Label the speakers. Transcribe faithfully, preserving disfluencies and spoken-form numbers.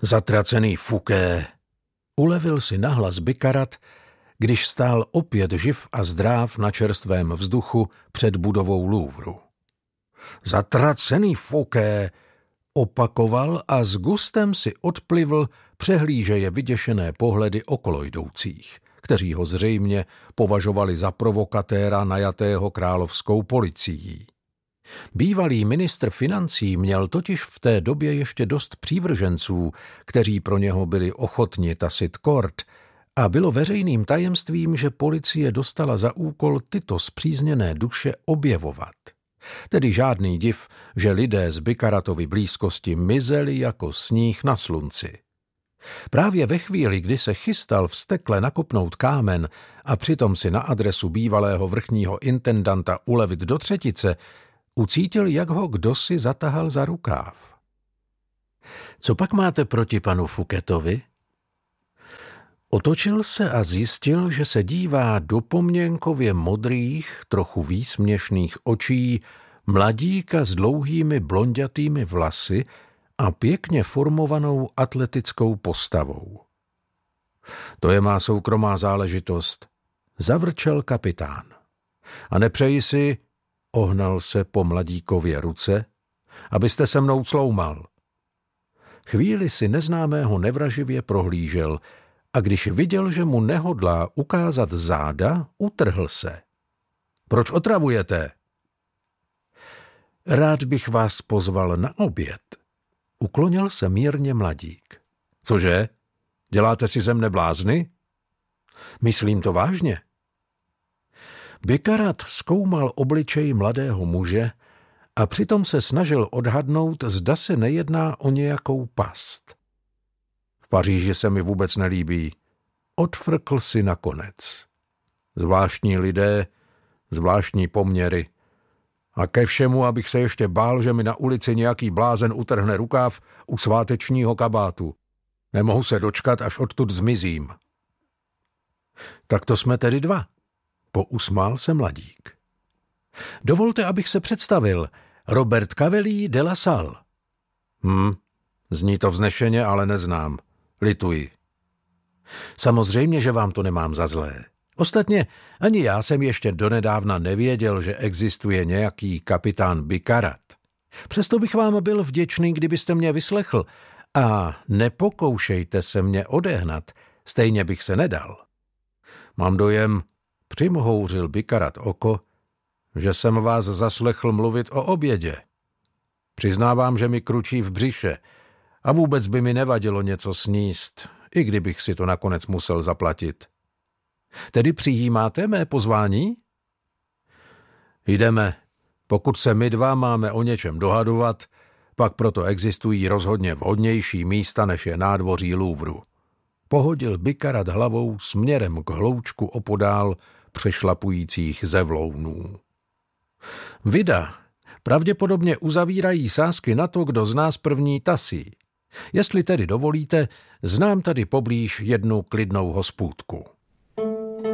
Speaker 1: Zatracený Fouquet, ulevil si nahlas Bikarat, když stál opět živ a zdráv na čerstvém vzduchu před budovou Louvru. Zatracený Fouquet, opakoval a s gustem si odplivl přehlížeje vyděšené pohledy okolo jdoucích, kteří ho zřejmě považovali za provokatéra najatého královskou policií. Bývalý ministr financí měl totiž v té době ještě dost přívrženců, kteří pro něho byli ochotni tasit kort, a bylo veřejným tajemstvím, že policie dostala za úkol tyto spřízněné duše objevovat. Tedy žádný div, že lidé z Bikaratovy blízkosti mizeli jako sníh na slunci. Právě ve chvíli, kdy se chystal vztekle nakopnout kámen a přitom si na adresu bývalého vrchního intendanta ulevit do třetice, ucítil, jak ho kdosi zatahal za rukáv. Co pak máte proti panu Fouquetovi? Otočil se a zjistil, že se dívá do poměnkově modrých, trochu výsměšných očí mladíka s dlouhými blonďatými vlasy a pěkně formovanou atletickou postavou. To je má soukromá záležitost, zavrčel kapitán. A nepřeji si, ohnal se po mladíkově ruce, abyste se mnou cloumal. Chvíli si neznámého nevraživě prohlížel a když viděl, že mu nehodlá ukázat záda, utrhl se. Proč otravujete? Rád bych vás pozval na oběd. Uklonil se mírně mladík. Cože? Děláte si ze mne blázny? Myslím to vážně. Bikarat zkoumal obličej mladého muže a přitom se snažil odhadnout, zda se nejedná o nějakou past. V Paříži se mi vůbec nelíbí. Odfrkl si nakonec. Zvláštní lidé, zvláštní poměry. A ke všemu, abych se ještě bál, že mi na ulici nějaký blázen utrhne rukáv u svátečního kabátu. Nemohu se dočkat, až odtud zmizím. Tak to jsme tedy dva. Pousmál se mladík. Dovolte, abych se představil. Robert Cavelier de la Salle. Hm, zní to vznešeně, ale neznám. Lituji. Samozřejmě, že vám to nemám za zlé. Ostatně ani já jsem ještě donedávna nevěděl, že existuje nějaký kapitán Bikarat. Přesto bych vám byl vděčný, kdybyste mě vyslechl. A nepokoušejte se mě odehnat, stejně bych se nedal. Mám dojem, přimhouřil Bikarat oko, že jsem vás zaslechl mluvit o obědě. Přiznávám, že mi kručí v břiše a vůbec by mi nevadilo něco sníst, i kdybych si to nakonec musel zaplatit. Tedy přijímáte mé pozvání? Jdeme. Pokud se my dva máme o něčem dohadovat, pak proto existují rozhodně vhodnější místa, než je nádvoří Louvru. Pohodil Bikarat hlavou směrem k hloučku opodál přešlapujících zevlounů. Vida pravděpodobně uzavírají sázky na to, kdo z nás první tasí. Jestli tedy dovolíte, znám tady poblíž jednu klidnou hospůdku.